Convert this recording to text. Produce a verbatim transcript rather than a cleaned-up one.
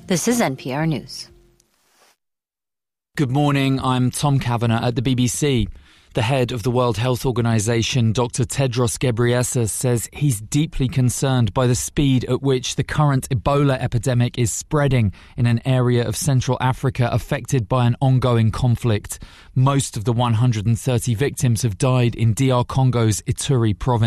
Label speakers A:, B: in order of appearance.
A: This is N P R News.
B: Good morning, I'm Tom Kavanagh at the B B C. The head of the World Health Organization, Doctor Tedros Ghebreyesus, says he's deeply concerned by the speed at which the current Ebola epidemic is spreading in an area of Central Africa affected by an ongoing conflict. Most of the one hundred thirty victims have died in D R Congo's Ituri province.